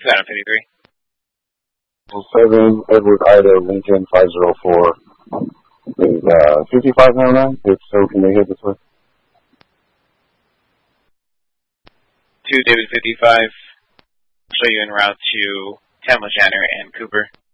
Adam 53. 7 Edward Ida Lincoln 504 is 5509. If so, can they hit this way? 2 David 55. Show you en route to Tamla Janner and Cooper.